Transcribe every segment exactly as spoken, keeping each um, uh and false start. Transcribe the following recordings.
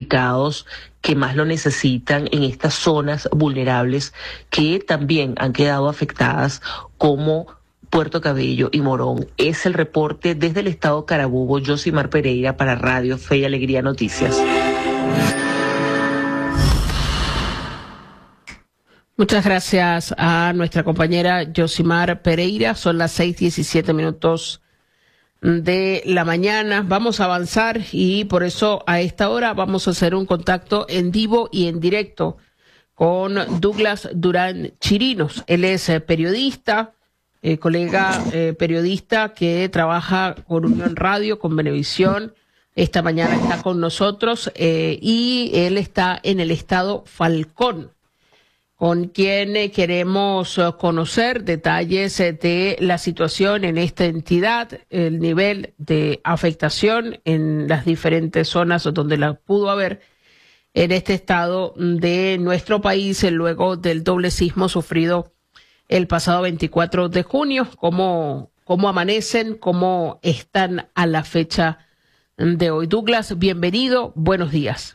damnificados que más lo necesitan en estas zonas vulnerables que también han quedado afectadas, como Puerto Cabello y Morón. Es el reporte desde el estado Carabobo. Yosimar Pereira para Radio Fe y Alegría Noticias. Muchas gracias a nuestra compañera Yosimar Pereira. Son las seis diecisiete minutos de la mañana. Vamos a avanzar y por eso a esta hora vamos a hacer un contacto en vivo y en directo con Douglas Durán Chirinos. Él es eh, periodista, eh, colega eh, periodista que trabaja con Unión Radio, con Venevisión. Esta mañana está con nosotros eh, y él está en el estado Falcón, con quien eh, queremos uh, conocer detalles eh, de la situación en esta entidad, el nivel de afectación en las diferentes zonas donde la pudo haber en este estado de nuestro país, eh, luego del doble sismo sufrido el pasado veinticuatro de junio. ¿Cómo, cómo amanecen? ¿Cómo están a la fecha de hoy? Douglas, bienvenido, buenos días.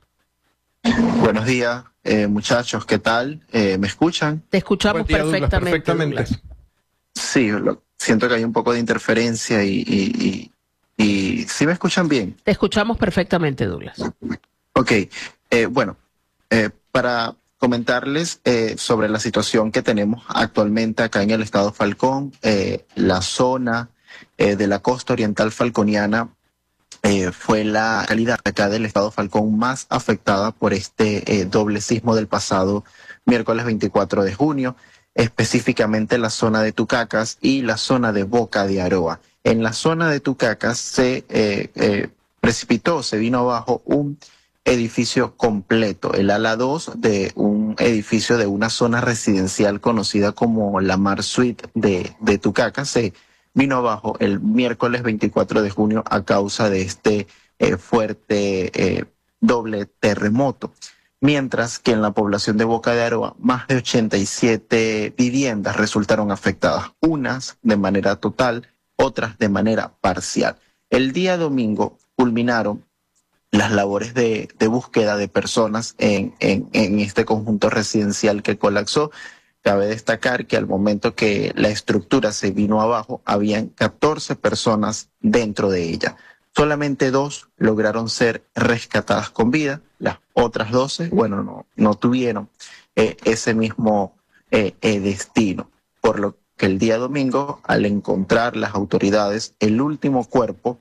Buenos días. Eh, muchachos, ¿qué tal? Eh, ¿Me escuchan? Te escuchamos día, perfectamente. Douglas, perfectamente. Douglas. Sí, lo, siento que hay un poco de interferencia y, y, y, y ¿sí me escuchan bien? Te escuchamos perfectamente, Douglas. Ok, eh, bueno, eh, para comentarles eh, sobre la situación que tenemos actualmente acá en el estado Falcón, eh, la zona eh, de la costa oriental falconiana Eh, fue la calidad acá del estado Falcón más afectada por este eh, doble sismo del pasado miércoles veinticuatro de junio, específicamente la zona de Tucacas y la zona de Boca de Aroa. En la zona de Tucacas se eh, eh, precipitó, se vino abajo un edificio completo, el ala dos de un edificio de una zona residencial conocida como la Mar Suite de, de Tucacas. Se vino abajo el miércoles veinticuatro de junio a causa de este eh, fuerte eh, doble terremoto. Mientras que en la población de Boca de Aroa, más de ochenta y siete viviendas resultaron afectadas, unas de manera total, otras de manera parcial. El día domingo culminaron las labores de, de búsqueda de personas en, en, en este conjunto residencial que colapsó. Cabe destacar que al momento que la estructura se vino abajo, habían catorce personas dentro de ella. Solamente dos lograron ser rescatadas con vida. Las otras doce, bueno, no, no tuvieron eh, ese mismo eh, eh, destino. Por lo que el día domingo, al encontrar las autoridades el último cuerpo,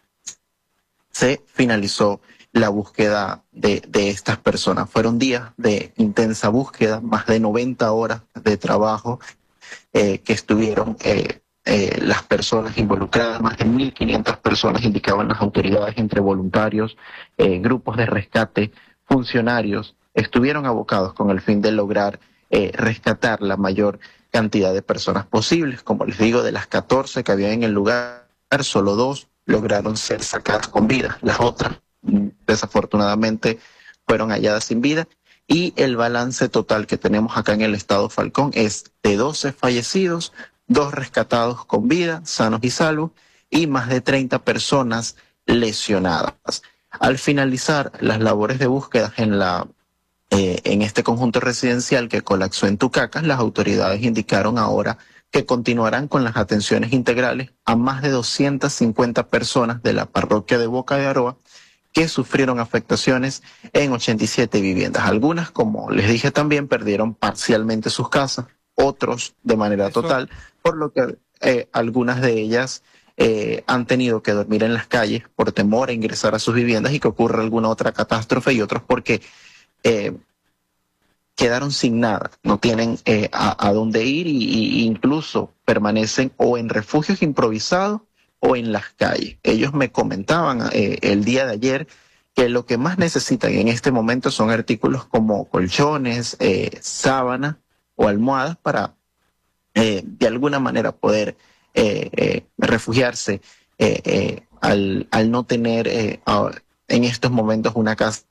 se finalizó la búsqueda de, de estas personas. Fueron días de intensa búsqueda, más de noventa horas de trabajo eh, que estuvieron eh, eh, las personas involucradas, más de mil quinientas personas, indicaban las autoridades, entre voluntarios, eh, grupos de rescate, funcionarios, estuvieron abocados con el fin de lograr eh, rescatar la mayor cantidad de personas posibles. Como les digo, de las catorce que había en el lugar, solo dos lograron ser sacadas con vida. Las otras, desafortunadamente, fueron halladas sin vida, y el balance total que tenemos acá en el estado Falcón es de doce fallecidos, dos rescatados con vida, sanos y salvos, y más de treinta personas lesionadas. Al finalizar las labores de búsqueda en la eh, en este conjunto residencial que colapsó en Tucacas, las autoridades indicaron ahora que continuarán con las atenciones integrales a más de doscientas cincuenta personas de la parroquia de Boca de Aroa que sufrieron afectaciones en ochenta y siete viviendas. Algunas, como les dije también, perdieron parcialmente sus casas, otros de manera Eso. total, por lo que eh, algunas de ellas eh, han tenido que dormir en las calles por temor a ingresar a sus viviendas y que ocurra alguna otra catástrofe, y otros porque eh, quedaron sin nada, no tienen eh, a, a dónde ir, y, y incluso permanecen o en refugios improvisados o en las calles. Ellos me comentaban eh, el día de ayer que lo que más necesitan en este momento son artículos como colchones, eh, sábanas o almohadas para eh, de alguna manera poder eh, eh, refugiarse eh, eh, al, al no tener eh, a, en estos momentos una casa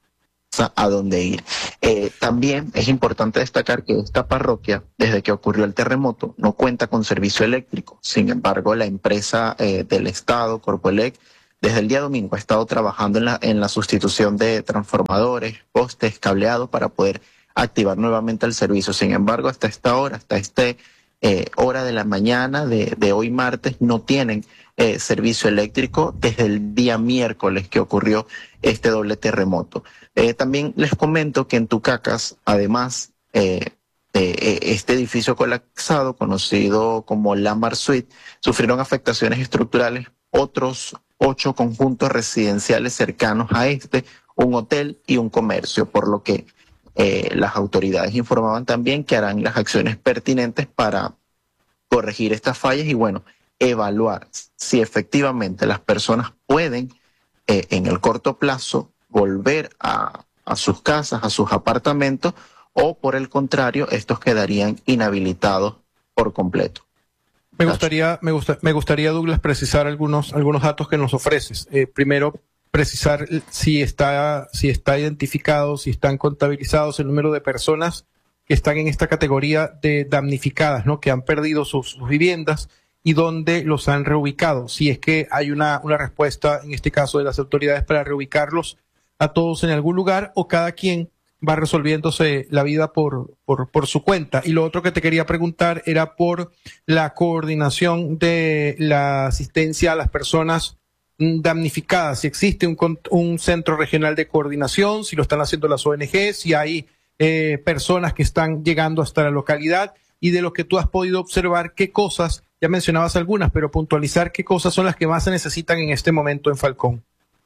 a dónde ir. Eh, también es importante destacar que esta parroquia, desde que ocurrió el terremoto, no cuenta con servicio eléctrico. Sin embargo, la empresa eh, del Estado, Corpoelec, desde el día domingo ha estado trabajando en la, en la sustitución de transformadores, postes, cableados para poder activar nuevamente el servicio. Sin embargo, hasta esta hora, hasta este eh, hora de la mañana de, de hoy martes, no tienen eh, servicio eléctrico desde el día miércoles que ocurrió este doble terremoto. Eh, también les comento que en Tucacas, además, eh, eh, este edificio colapsado, conocido como Lamar Suite, sufrieron afectaciones estructurales otros ocho conjuntos residenciales cercanos a este, un hotel y un comercio, por lo que eh, las autoridades informaban también que harán las acciones pertinentes para corregir estas fallas y, bueno, evaluar si efectivamente las personas pueden eh, en el corto plazo volver a, a sus casas, a sus apartamentos, o por el contrario, estos quedarían inhabilitados por completo. Me gustaría, me gusta, me gustaría, Douglas, precisar algunos, algunos datos que nos ofreces. Eh, primero, precisar si está, si está identificado, si están contabilizados el número de personas que están en esta categoría de damnificadas, ¿no? Que han perdido sus, sus viviendas y dónde los han reubicado. Si es que hay una, una respuesta, en este caso de las autoridades, para reubicarlos a todos en algún lugar, o cada quien va resolviéndose la vida por, por, por su cuenta. Y lo otro que te quería preguntar era por la coordinación de la asistencia a las personas damnificadas. Si existe un, un centro regional de coordinación, si lo están haciendo las O N G, si hay eh, personas que están llegando hasta la localidad, y de lo que tú has podido observar, qué cosas, ya mencionabas algunas, pero puntualizar qué cosas son las que más se necesitan en este momento en Falcón.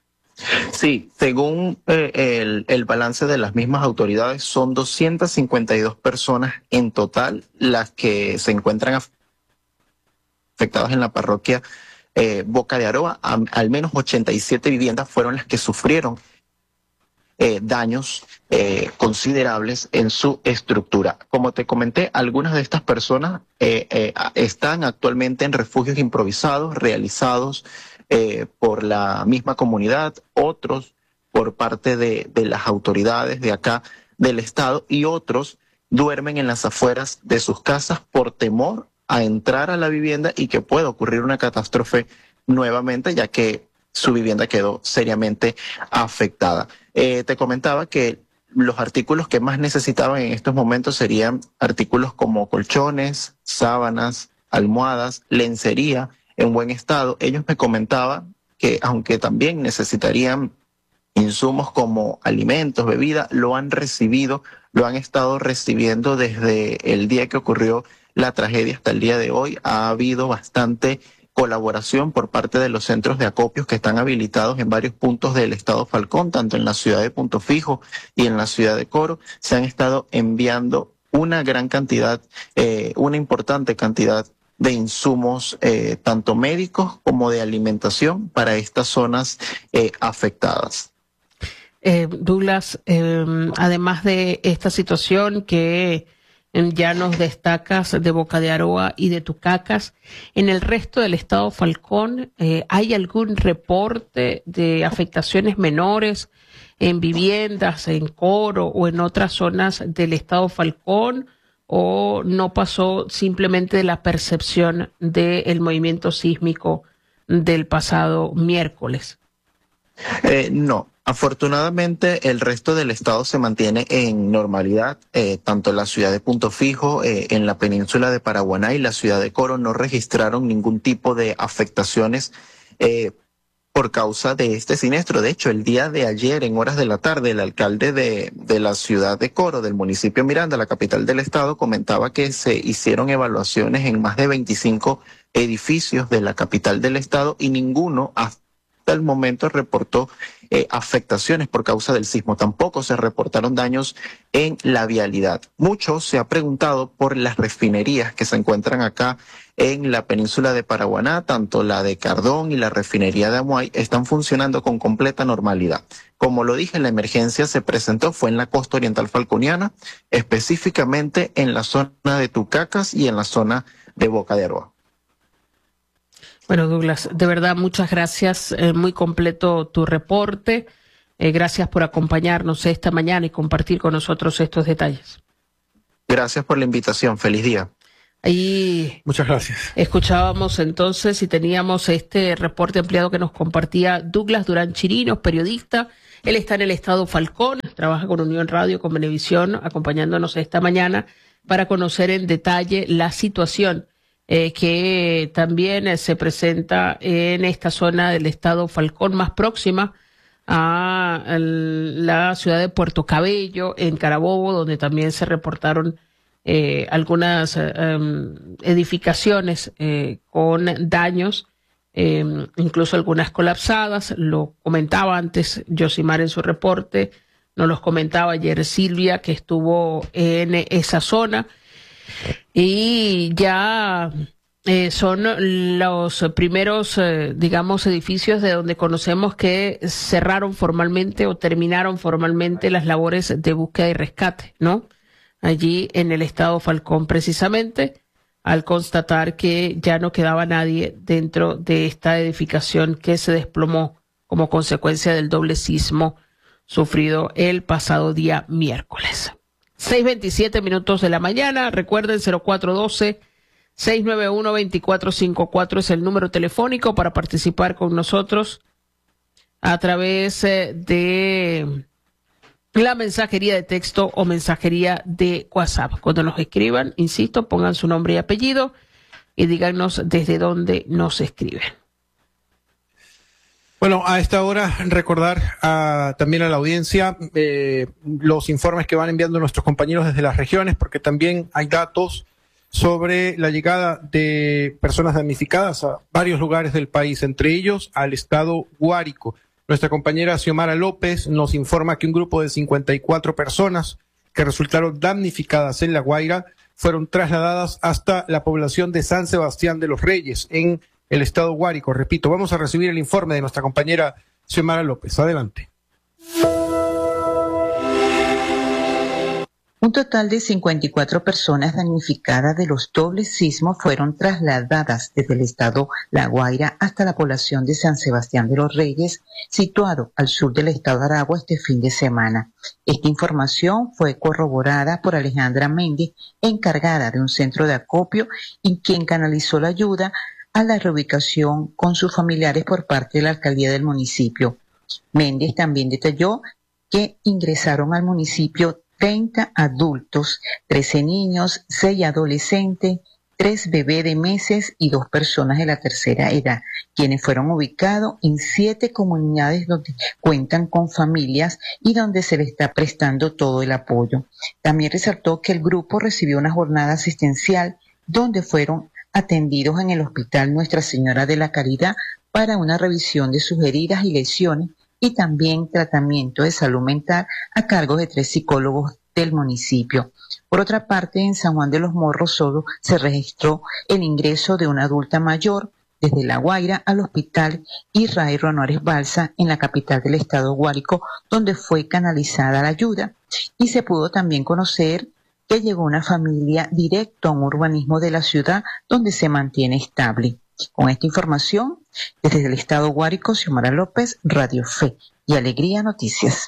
Sí, según eh, el, el balance de las mismas autoridades, son doscientas cincuenta y dos personas en total las que se encuentran afectadas en la parroquia eh, Boca de Aroa. A, al menos ochenta y siete viviendas fueron las que sufrieron eh, daños eh, considerables en su estructura. Como te comenté, algunas de estas personas eh, eh, están actualmente en refugios improvisados realizados Eh, por la misma comunidad, otros por parte de, de las autoridades de acá del estado, y otros duermen en las afueras de sus casas por temor a entrar a la vivienda y que pueda ocurrir una catástrofe nuevamente, ya que su vivienda quedó seriamente afectada. Eh, te comentaba que los artículos que más necesitaban en estos momentos serían artículos como colchones, sábanas, almohadas, lencería en buen estado. Ellos me comentaban que aunque también necesitarían insumos como alimentos, bebida, lo han recibido, lo han estado recibiendo desde el día que ocurrió la tragedia hasta el día de hoy. Ha habido bastante colaboración por parte de los centros de acopios que están habilitados en varios puntos del estado Falcón, tanto en la ciudad de Punto Fijo y en la ciudad de Coro. Se han estado enviando una gran cantidad, eh, una importante cantidad de insumos, eh, tanto médicos como de alimentación para estas zonas eh, afectadas. Eh, Douglas, eh, además de esta situación que ya nos destacas de Boca de Aroa y de Tucacas, en el resto del estado Falcón, eh, ¿hay algún reporte de afectaciones menores en viviendas, en Coro o en otras zonas del estado Falcón? ¿O no pasó simplemente de la percepción del movimiento sísmico del pasado miércoles? Eh, no, afortunadamente el resto del estado se mantiene en normalidad. Eh, tanto en la ciudad de Punto Fijo, eh, en la península de Paraguaná y la ciudad de Coro no registraron ningún tipo de afectaciones eh, por causa de este siniestro. De hecho, el día de ayer, en horas de la tarde, el alcalde de, de la ciudad de Coro, del municipio Miranda, la capital del estado, comentaba que se hicieron evaluaciones en más de veinticinco edificios de la capital del estado y ninguno hasta el momento reportó eh, afectaciones por causa del sismo. Tampoco se reportaron daños en la vialidad. Mucho se ha preguntado por las refinerías que se encuentran acá en la península de Paraguaná, tanto la de Cardón y la refinería de Amuay están funcionando con completa normalidad. Como lo dije, la emergencia se presentó, fue en la costa oriental falconiana, específicamente en la zona de Tucacas y en la zona de Boca de Aroa. Bueno, Douglas, de verdad, muchas gracias. Eh, muy completo tu reporte. Eh, gracias por acompañarnos esta mañana y compartir con nosotros estos detalles. Gracias por la invitación. Feliz día. Ahí Muchas gracias. Escuchábamos entonces y teníamos este reporte ampliado que nos compartía Douglas Durán Chirinos, periodista. Él está en el estado Falcón, trabaja con Unión Radio, con Venevisión, acompañándonos esta mañana para conocer en detalle la situación eh, que también eh, se presenta en esta zona del estado Falcón, más próxima a el, la ciudad de Puerto Cabello, en Carabobo, donde también se reportaron Eh, algunas eh, um, edificaciones eh, con daños, eh, incluso algunas colapsadas. Lo comentaba antes Yosimar en su reporte, nos los comentaba ayer Silvia, que estuvo en esa zona, y ya eh, son los primeros, eh, digamos, edificios de donde conocemos que cerraron formalmente o terminaron formalmente las labores de búsqueda y rescate, ¿no? Allí en el estado Falcón, precisamente, al constatar que ya no quedaba nadie dentro de esta edificación que se desplomó como consecuencia del doble sismo sufrido el pasado día miércoles. seis veintisiete minutos de la mañana, recuerden cero cuatro uno dos, seis nueve uno, dos cuatro cinco cuatro es el número telefónico para participar con nosotros a través de la mensajería de texto o mensajería de WhatsApp. Cuando nos escriban, insisto, pongan su nombre y apellido y díganos desde dónde nos escriben. Bueno, a esta hora recordar a, también a la audiencia eh, los informes que van enviando nuestros compañeros desde las regiones, porque también hay datos sobre la llegada de personas damnificadas a varios lugares del país, entre ellos al estado Guárico. Nuestra compañera Xiomara López nos informa que un grupo de cincuenta y cuatro personas que resultaron damnificadas en La Guaira fueron trasladadas hasta la población de San Sebastián de los Reyes, en el estado Guárico. Repito, vamos a recibir el informe de nuestra compañera Xiomara López. Adelante. Un total de cincuenta y cuatro personas damnificadas de los dobles sismos fueron trasladadas desde el estado La Guaira hasta la población de San Sebastián de los Reyes, situado al sur del estado de Aragua, este fin de semana. Esta información fue corroborada por Alejandra Méndez, encargada de un centro de acopio y quien canalizó la ayuda a la reubicación con sus familiares por parte de la alcaldía del municipio. Méndez también detalló que ingresaron al municipio treinta adultos, trece niños, seis adolescentes, tres bebés de meses y dos personas de la tercera edad, quienes fueron ubicados en siete comunidades donde cuentan con familias y donde se les está prestando todo el apoyo. También resaltó que el grupo recibió una jornada asistencial donde fueron atendidos en el Hospital Nuestra Señora de la Caridad para una revisión de sus heridas y lesiones, y también tratamiento de salud mental a cargo de tres psicólogos del municipio. Por otra parte, en San Juan de los Morros solo se registró el ingreso de una adulta mayor desde La Guaira al hospital Israel Ronores Balsa en la capital del estado Guárico, donde fue canalizada la ayuda, y se pudo también conocer que llegó una familia directo a un urbanismo de la ciudad donde se mantiene estable. Con esta información, desde el estado Guárico, Xiomara López, Radio Fe y Alegría Noticias.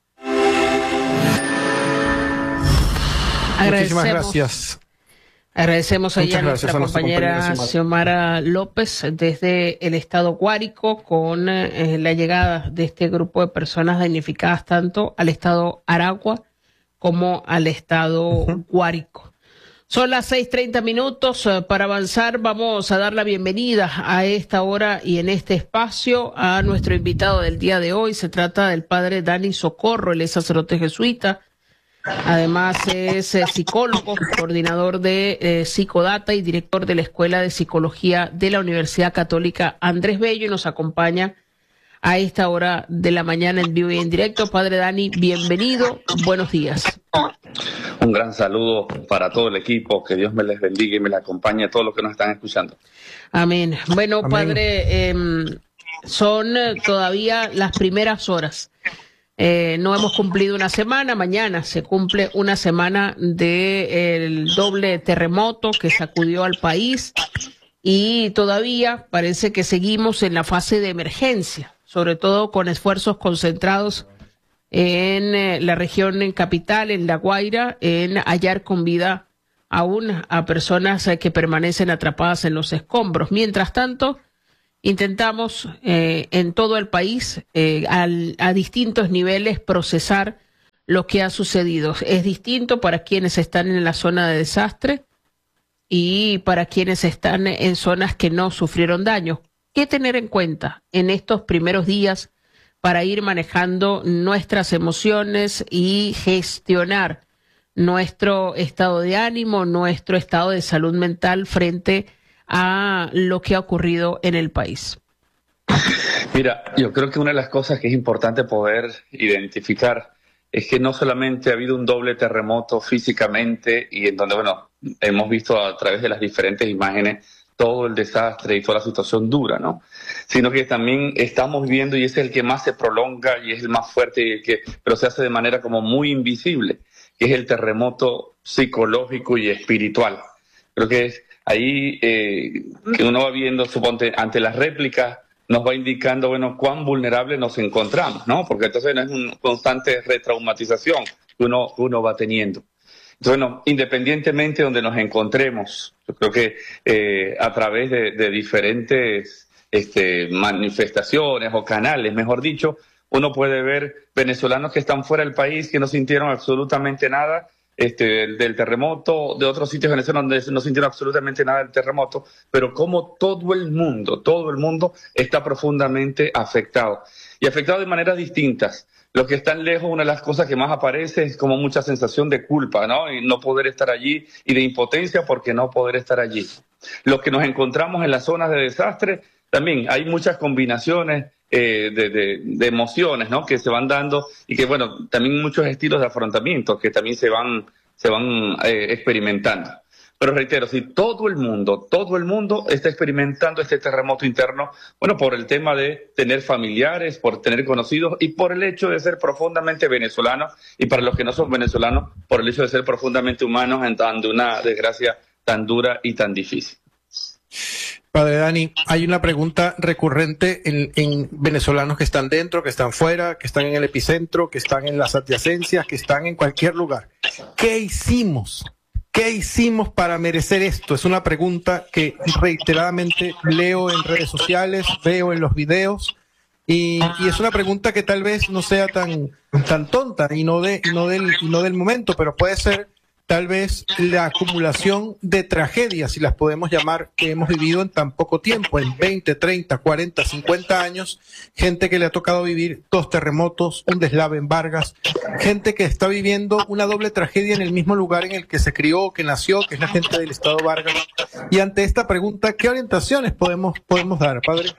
Muchísimas gracias. Agradecemos ahí a nuestra a nuestra compañera, compañera Xiomara López desde el estado Guárico con eh, la llegada de este grupo de personas damnificadas tanto al estado Aragua como al estado uh-huh. Guárico. Son las seis treinta minutos. Para avanzar vamos a dar la bienvenida a esta hora y en este espacio a nuestro invitado del día de hoy. Se trata del padre Dani Socorro, él es sacerdote jesuita. Además es eh, psicólogo, coordinador de eh, Psicodata y director de la Escuela de Psicología de la Universidad Católica Andrés Bello, y nos acompaña a esta hora de la mañana en vivo y en directo. Padre Dani, bienvenido, buenos días. Un gran saludo para todo el equipo, que Dios me les bendiga y me les acompañe a todos los que nos están escuchando. Amén. Bueno, Amén. Padre, eh, son todavía las primeras horas. Eh, no hemos cumplido una semana, mañana se cumple una semana del doble terremoto que sacudió al país y todavía parece que seguimos en la fase de emergencia, sobre todo con esfuerzos concentrados en eh, la región en capital, en La Guaira, en hallar con vida aún a personas eh, que permanecen atrapadas en los escombros. Mientras tanto, intentamos eh, en todo el país, eh, al, a distintos niveles, procesar lo que ha sucedido. Es distinto para quienes están en la zona de desastre y para quienes están en zonas que no sufrieron daño. ¿Qué tener en cuenta en estos primeros días para ir manejando nuestras emociones y gestionar nuestro estado de ánimo, nuestro estado de salud mental frente a lo que ha ocurrido en el país? Mira, yo creo que una de las cosas que es importante poder identificar es que no solamente ha habido un doble terremoto físicamente y en donde, bueno, hemos visto a través de las diferentes imágenes todo el desastre y toda la situación dura, ¿no? Sino que también estamos viviendo, y es el que más se prolonga y es el más fuerte, y el que, pero se hace de manera como muy invisible, que es el terremoto psicológico y espiritual. Creo que es ahí eh, que uno va viendo, suponte, ante las réplicas, nos va indicando, bueno, cuán vulnerables nos encontramos, ¿no? Porque entonces no es una constante retraumatización que uno, uno va teniendo. Entonces, bueno, independientemente de donde nos encontremos, yo creo que eh, a través de, de diferentes este, manifestaciones o canales, mejor dicho, uno puede ver venezolanos que están fuera del país, que no sintieron absolutamente nada este, del, del terremoto, de otros sitios venezolanos donde no sintieron absolutamente nada del terremoto, pero como todo el mundo, todo el mundo está profundamente afectado, y afectado de maneras distintas. Los que están lejos, una de las cosas que más aparece es como mucha sensación de culpa, ¿no? Y no poder estar allí, y de impotencia porque no poder estar allí. Los que nos encontramos en las zonas de desastre, también hay muchas combinaciones eh, de, de, de emociones, ¿no? Que se van dando, y que, bueno, también muchos estilos de afrontamiento que también se van, se van eh, experimentando. Pero reitero, si todo el mundo, todo el mundo está experimentando este terremoto interno, bueno, por el tema de tener familiares, por tener conocidos y por el hecho de ser profundamente venezolanos, y para los que no son venezolanos, por el hecho de ser profundamente humanos ante una desgracia tan dura y tan difícil. Padre Dani, hay una pregunta recurrente en, en venezolanos que están dentro, que están fuera, que están en el epicentro, que están en las adyacencias, que están en cualquier lugar. ¿Qué hicimos? ¿Qué hicimos para merecer esto? Es una pregunta que reiteradamente leo en redes sociales, veo en los videos, y, y es una pregunta que tal vez no sea tan, tan tonta y no, de, y, no del, y no del momento, pero puede ser tal vez la acumulación de tragedias, si las podemos llamar, que hemos vivido en tan poco tiempo, en veinte, treinta, cuarenta, cincuenta años, gente que le ha tocado vivir dos terremotos, un deslave en Vargas, gente que está viviendo una doble tragedia en el mismo lugar en el que se crió, que nació, que es la gente del estado Vargas. Y ante esta pregunta, ¿qué orientaciones podemos, podemos dar, padre?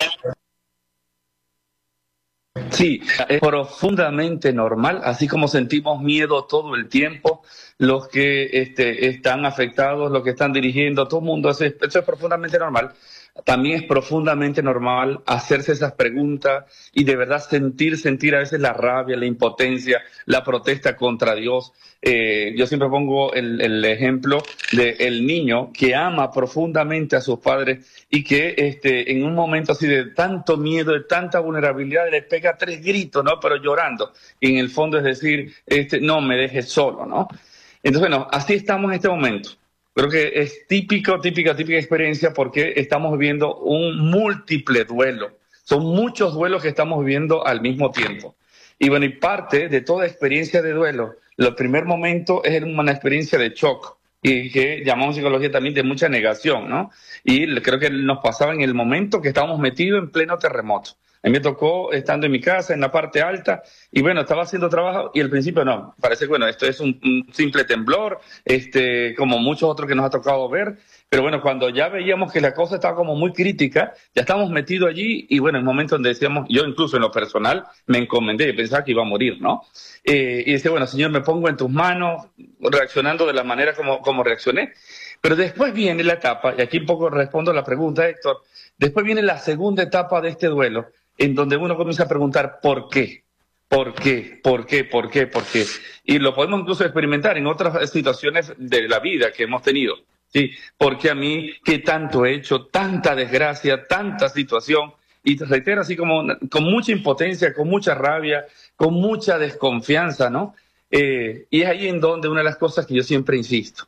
Sí, es profundamente normal, así como sentimos miedo todo el tiempo, los que este, están afectados, los que están dirigiendo, todo el mundo, eso es, eso es profundamente normal. También es profundamente normal hacerse esas preguntas y de verdad sentir, sentir a veces la rabia, la impotencia, la protesta contra Dios. Eh, yo siempre pongo el, el ejemplo del niño que ama profundamente a sus padres y que este, en un momento así de tanto miedo, de tanta vulnerabilidad, le pega tres gritos, ¿no? Pero llorando. Y en el fondo es decir, este, no me dejes solo, ¿no? Entonces, bueno, así estamos en este momento. Creo que es típico, típica, típica experiencia porque estamos viviendo un múltiple duelo. Son muchos duelos que estamos viviendo al mismo tiempo. Y bueno, y parte de toda experiencia de duelo, el primer momento es una experiencia de shock y que llamamos en psicología también de mucha negación, ¿no? Y creo que nos pasaba en el momento que estábamos metidos en pleno terremoto. A mí me tocó estando en mi casa, en la parte alta, y bueno, estaba haciendo trabajo y al principio no, parece que bueno, esto es un, un simple temblor, este, como muchos otros que nos ha tocado ver, pero bueno, cuando ya veíamos que la cosa estaba como muy crítica, ya estábamos metidos allí y bueno, en el momento donde decíamos, yo incluso en lo personal me encomendé y pensaba que iba a morir, ¿no? Eh, y decía, bueno, Señor, me pongo en tus manos, reaccionando de la manera como, como reaccioné. Pero después viene la etapa, y aquí un poco respondo a la pregunta, Héctor, después viene la segunda etapa de este duelo, en donde uno comienza a preguntar ¿por qué? ¿Por qué? ¿Por qué? ¿Por qué? ¿Por qué? Y lo podemos incluso experimentar en otras situaciones de la vida que hemos tenido. ¿Sí? Porque a mí, ¿qué tanto he hecho? Tanta desgracia, tanta situación. Y te reitero así como con mucha impotencia, con mucha rabia, con mucha desconfianza, ¿no? Eh, y es ahí en donde una de las cosas que yo siempre insisto.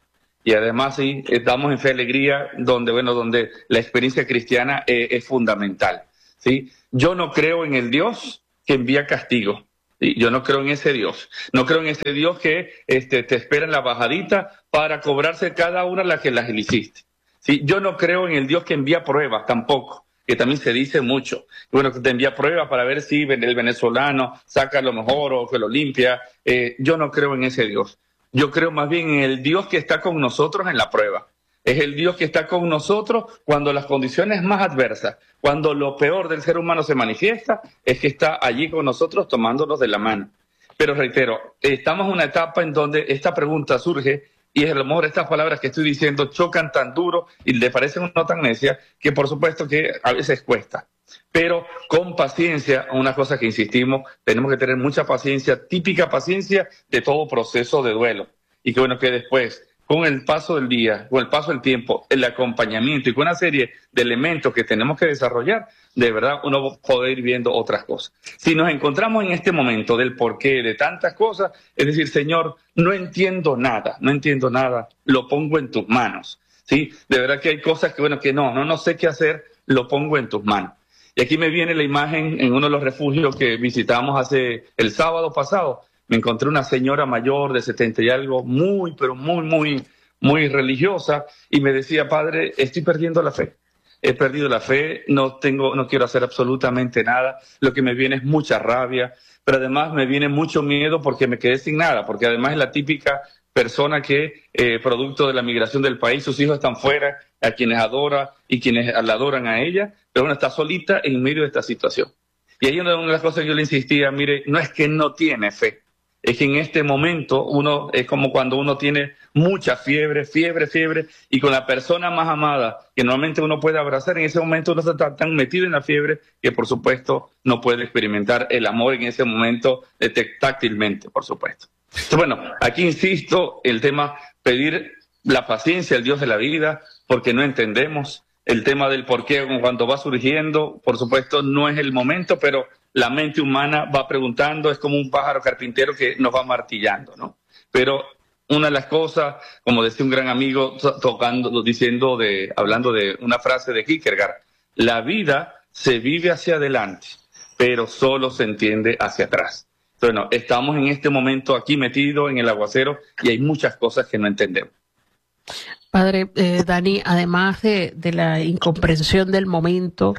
Y además sí, estamos en fe y alegría, donde, bueno, donde la experiencia cristiana eh, es fundamental, ¿sí? Yo no creo en el Dios que envía castigo. ¿Sí? Yo no creo en ese Dios. No creo en ese Dios que este, te espera en la bajadita para cobrarse cada una la que las hiciste. ¿Sí? Yo no creo en el Dios que envía pruebas tampoco, que también se dice mucho. Bueno, que te envía pruebas para ver si el venezolano saca lo mejor o que lo limpia. Eh, yo no creo en ese Dios. Yo creo más bien en el Dios que está con nosotros en la prueba. Es el Dios que está con nosotros cuando las condiciones más adversas, cuando lo peor del ser humano se manifiesta, es que está allí con nosotros tomándonos de la mano. Pero reitero, estamos en una etapa en donde esta pregunta surge y a lo mejor estas palabras que estoy diciendo chocan tan duro y le parecen no tan necias que por supuesto que a veces cuesta. Pero con paciencia, una cosa que insistimos, tenemos que tener mucha paciencia, típica paciencia de todo proceso de duelo. Y que bueno, que después, con el paso del día, con el paso del tiempo, el acompañamiento y con una serie de elementos que tenemos que desarrollar, de verdad uno puede ir viendo otras cosas. Si nos encontramos en este momento del porqué de tantas cosas, es decir, Señor, no entiendo nada, no entiendo nada, lo pongo en tus manos. ¿Sí? De verdad que hay cosas que, bueno, que no, no, no sé qué hacer, lo pongo en tus manos. Y aquí me viene la imagen en uno de los refugios que visitamos hace el sábado pasado. Me encontré una señora mayor de setenta y algo, muy, pero muy, muy, muy religiosa, y me decía, padre, estoy perdiendo la fe. He perdido la fe, no tengo, no quiero hacer absolutamente nada. Lo que me viene es mucha rabia, pero además me viene mucho miedo porque me quedé sin nada, porque además es la típica persona que, eh, producto de la migración del país, sus hijos están fuera, a quienes adora y quienes la adoran a ella, pero uno está solita en medio de esta situación. Y ahí una de las cosas que yo le insistía, mire, no es que no tiene fe, es que en este momento uno es como cuando uno tiene mucha fiebre, fiebre, fiebre, y con la persona más amada que normalmente uno puede abrazar, en ese momento uno está tan metido en la fiebre que por supuesto no puede experimentar el amor en ese momento táctilmente, por supuesto. Entonces, bueno, aquí insisto, el tema pedir la paciencia al Dios de la vida, porque no entendemos. El tema del por qué cuando va surgiendo, por supuesto, no es el momento, pero la mente humana va preguntando, es como un pájaro carpintero que nos va martillando, ¿no? Pero una de las cosas, como decía un gran amigo, tocando, diciendo de, hablando de una frase de Kierkegaard, la vida se vive hacia adelante, pero solo se entiende hacia atrás. Bueno, estamos en este momento aquí metidos en el aguacero y hay muchas cosas que no entendemos. Padre eh, Dani, además de, de la incomprensión del momento,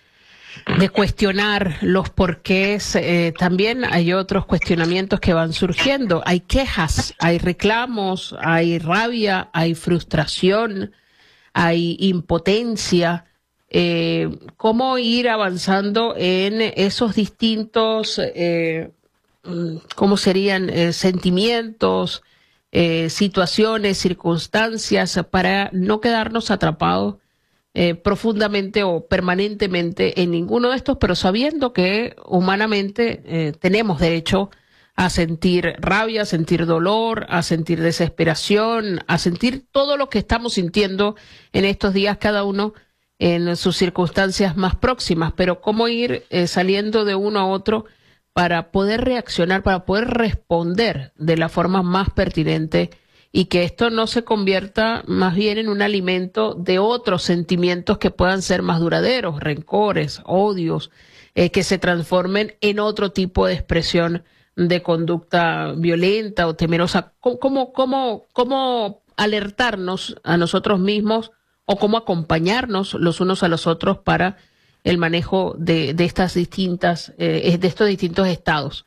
de cuestionar los porqués, eh, también hay otros cuestionamientos que van surgiendo. Hay quejas, hay reclamos, hay rabia, hay frustración, hay impotencia. Eh, ¿Cómo ir avanzando en esos distintos, eh, cómo serían, eh, sentimientos, Eh, situaciones, circunstancias, para no quedarnos atrapados eh, profundamente o permanentemente en ninguno de estos, pero sabiendo que humanamente eh, tenemos derecho a sentir rabia, a sentir dolor, a sentir desesperación, a sentir todo lo que estamos sintiendo en estos días, cada uno en sus circunstancias más próximas, pero cómo ir eh, saliendo de uno a otro para poder reaccionar, para poder responder de la forma más pertinente y que esto no se convierta más bien en un alimento de otros sentimientos que puedan ser más duraderos, rencores, odios, eh, que se transformen en otro tipo de expresión de conducta violenta o temerosa. ¿Cómo, cómo, cómo alertarnos a nosotros mismos o cómo acompañarnos los unos a los otros para el manejo de, de estas distintas, eh, de estos distintos estados?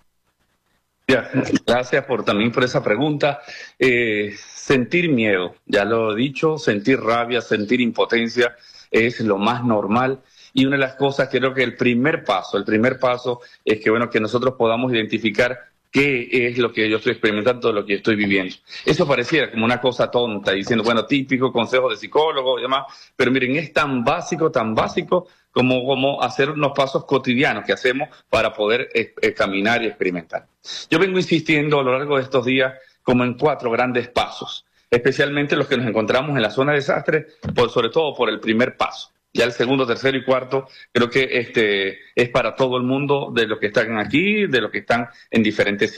Ya, gracias por también por esa pregunta. Eh, sentir miedo, ya lo he dicho, sentir rabia, sentir impotencia es lo más normal. Y una de las cosas, creo que el primer paso, el primer paso es que, bueno, que nosotros podamos identificar qué es lo que yo estoy experimentando, lo que estoy viviendo. Eso pareciera como una cosa tonta, diciendo, bueno, típico consejo de psicólogo y demás, pero miren, es tan básico, tan básico como, como hacer unos pasos cotidianos que hacemos para poder eh, eh, caminar y experimentar. Yo vengo insistiendo a lo largo de estos días como en cuatro grandes pasos, especialmente los que nos encontramos en la zona de desastre, por, sobre todo por el primer paso. Ya el segundo, tercero y cuarto creo que este es para todo el mundo, de los que están aquí, de los que están en diferentes sitios.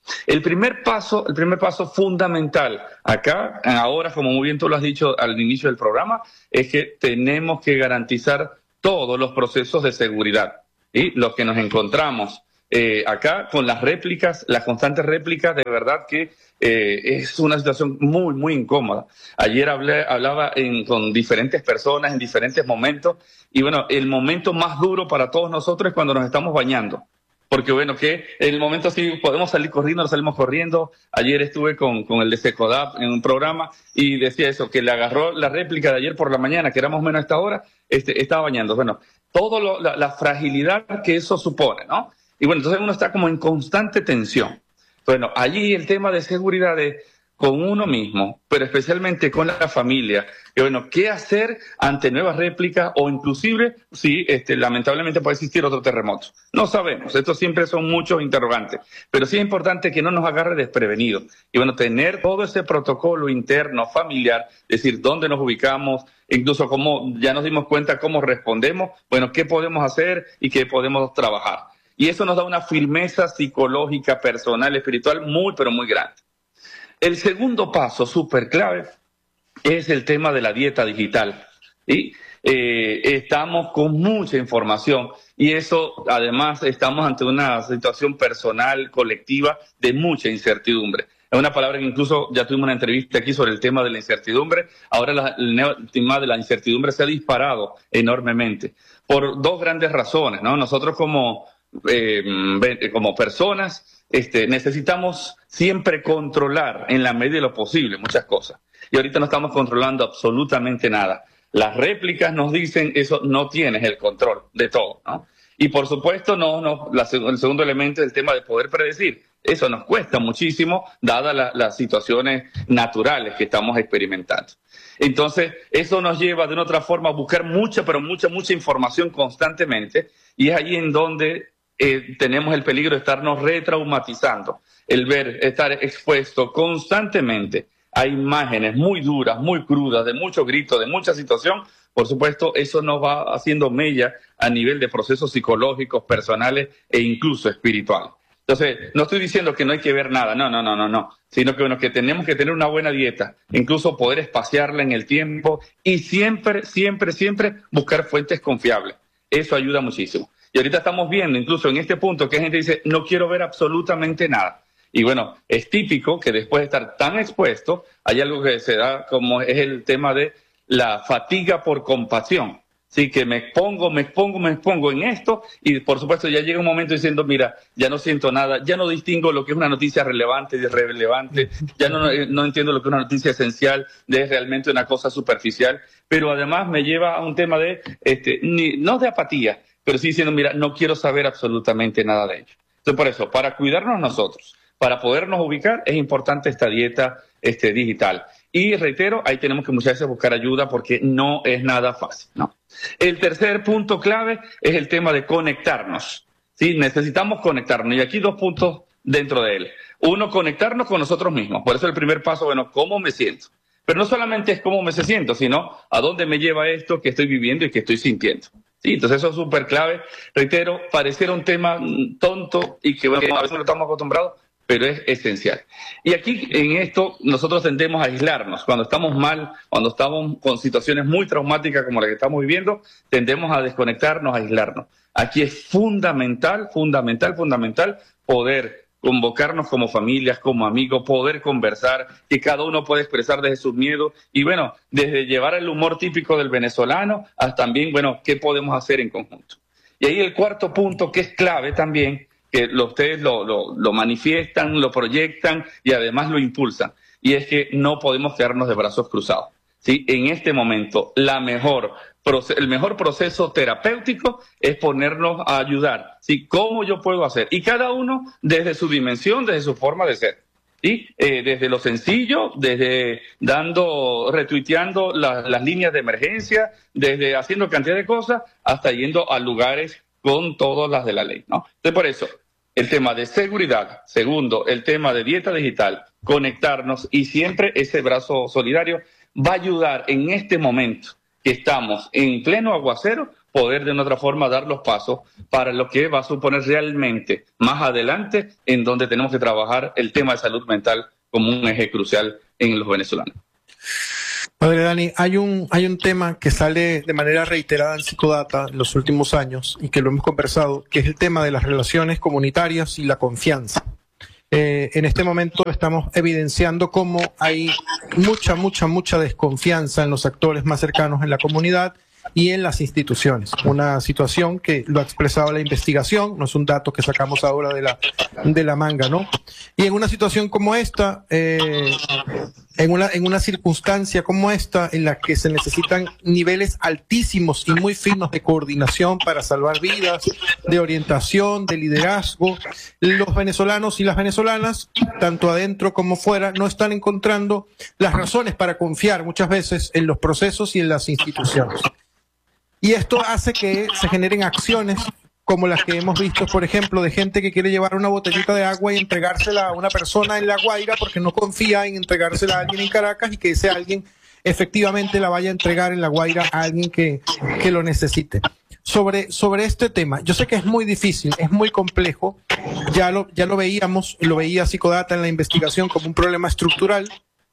El primer paso, el primer paso fundamental acá, ahora, como muy bien tú lo has dicho al inicio del programa, es que tenemos que garantizar todos los procesos de seguridad. Y los que nos encontramos eh, acá con las réplicas, las constantes réplicas, de verdad que eh, es una situación muy, muy incómoda. Ayer hablé, hablaba en, con diferentes personas en diferentes momentos y bueno, el momento más duro para todos nosotros es cuando nos estamos bañando. Porque bueno, que en el momento sí podemos salir corriendo, nos salimos corriendo. Ayer estuve con, con el de Secodap en un programa y decía eso, que le agarró la réplica de ayer por la mañana, que era más o menos a esta hora, este, estaba bañando. Bueno, todo lo, la, la fragilidad que eso supone, ¿no? Y bueno, entonces uno está como en constante tensión. Bueno, allí el tema de seguridad es con uno mismo, pero especialmente con la familia. Y bueno, ¿qué hacer ante nuevas réplicas o inclusive si este, lamentablemente puede existir otro terremoto? No sabemos, estos siempre son muchos interrogantes, pero sí es importante que no nos agarre desprevenidos. Y bueno, tener todo ese protocolo interno, familiar, es decir, dónde nos ubicamos, incluso cómo ya nos dimos cuenta cómo respondemos, bueno, qué podemos hacer y qué podemos trabajar. Y eso nos da una firmeza psicológica, personal, espiritual muy, pero muy grande. El segundo paso, súper clave, es el tema de la dieta digital. ¿Sí? Eh, estamos con mucha información y eso, además, estamos ante una situación personal, colectiva, de mucha incertidumbre. Es una palabra que incluso ya tuvimos una entrevista aquí sobre el tema de la incertidumbre. Ahora la, el tema de la incertidumbre se ha disparado enormemente por dos grandes razones, ¿no? Nosotros como, eh, como personas este, necesitamos siempre controlar en la medida de lo posible muchas cosas. Y ahorita no estamos controlando absolutamente nada. Las réplicas nos dicen eso, no tienes el control de todo, ¿no? Y por supuesto, no, no, la, el segundo elemento es el tema de poder predecir. Eso nos cuesta muchísimo, dadas la, las situaciones naturales que estamos experimentando. Entonces, eso nos lleva de una otra forma a buscar mucha, pero mucha, mucha información constantemente. Y es ahí en donde eh, tenemos el peligro de estarnos retraumatizando. El ver, estar expuesto constantemente a imágenes muy duras, muy crudas, de mucho grito, de mucha situación. Por supuesto, eso nos va haciendo mella a nivel de procesos psicológicos, personales e incluso espirituales. Entonces, no estoy diciendo que no hay que ver nada, no, no, no, no, no, sino que, bueno, que tenemos que tener una buena dieta, incluso poder espaciarla en el tiempo y siempre, siempre, siempre buscar fuentes confiables. Eso ayuda muchísimo. Y ahorita estamos viendo, incluso en este punto, que gente dice, no quiero ver absolutamente nada. Y bueno, es típico que después de estar tan expuesto, hay algo que se da como es el tema de la fatiga por compasión. Sí, que me expongo, me expongo, me expongo en esto y por supuesto ya llega un momento diciendo, mira, ya no siento nada, ya no distingo lo que es una noticia relevante de irrelevante, ya no, no entiendo lo que es una noticia esencial de realmente una cosa superficial, pero además me lleva a un tema de, este, ni, no de apatía, pero sí diciendo, mira, no quiero saber absolutamente nada de ello. Entonces por eso, para cuidarnos nosotros, para podernos ubicar, es importante esta dieta este, digital. Y reitero, ahí tenemos que muchas veces buscar ayuda porque no es nada fácil, ¿no? El tercer punto clave es el tema de conectarnos, ¿sí? Necesitamos conectarnos y aquí dos puntos dentro de él. Uno, conectarnos con nosotros mismos. Por eso el primer paso, bueno, ¿cómo me siento? Pero no solamente es cómo me siento, sino a dónde me lleva esto que estoy viviendo y que estoy sintiendo. Sí, entonces eso es súper clave. Reitero, pareciera un tema tonto y que, bueno, a veces no estamos acostumbrados, pero es esencial. Y aquí en esto nosotros tendemos a aislarnos. Cuando estamos mal, cuando estamos con situaciones muy traumáticas como la que estamos viviendo, tendemos a desconectarnos, a aislarnos. Aquí es fundamental, fundamental, fundamental poder convocarnos como familias, como amigos, poder conversar, que cada uno pueda expresar desde sus miedos y bueno, desde llevar el humor típico del venezolano hasta también, bueno, qué podemos hacer en conjunto. Y ahí el cuarto punto que es clave también, que lo, ustedes lo, lo, lo manifiestan, lo proyectan y además lo impulsan. Y es que no podemos quedarnos de brazos cruzados. ¿Sí? En este momento, la mejor, el mejor proceso terapéutico es ponernos a ayudar. ¿Sí? ¿Cómo yo puedo hacer? Y cada uno desde su dimensión, desde su forma de ser. ¿Sí? Eh, desde lo sencillo, desde dando, retuiteando la, las líneas de emergencia, desde haciendo cantidad de cosas, hasta yendo a lugares con todas las de la ley, ¿no? Entonces, por eso, el tema de seguridad, segundo, el tema de dieta digital, conectarnos y siempre ese brazo solidario va a ayudar en este momento que estamos en pleno aguacero, poder de una otra forma dar los pasos para lo que va a suponer realmente más adelante, en donde tenemos que trabajar el tema de salud mental como un eje crucial en los venezolanos. Padre Dani, hay un, hay un tema que sale de manera reiterada en Psicodata en los últimos años y que lo hemos conversado, que es el tema de las relaciones comunitarias y la confianza. Eh, en este momento estamos evidenciando cómo hay mucha, mucha, mucha desconfianza en los actores más cercanos en la comunidad y en las instituciones. Una situación que lo ha expresado la investigación, no es un dato que sacamos ahora de la, de la manga, ¿no? Y en una situación como esta, eh, en una, en una circunstancia como esta, en la que se necesitan niveles altísimos y muy finos de coordinación para salvar vidas, de orientación, de liderazgo, los venezolanos y las venezolanas, tanto adentro como fuera, no están encontrando las razones para confiar muchas veces en los procesos y en las instituciones. Y esto hace que se generen acciones como las que hemos visto, por ejemplo, de gente que quiere llevar una botellita de agua y entregársela a una persona en La Guaira porque no confía en entregársela a alguien en Caracas y que ese alguien efectivamente la vaya a entregar en La Guaira a alguien que, que lo necesite. Sobre, sobre este tema, yo sé que es muy difícil, es muy complejo, ya lo, ya lo veíamos, lo veía Psicodata en la investigación como un problema estructural.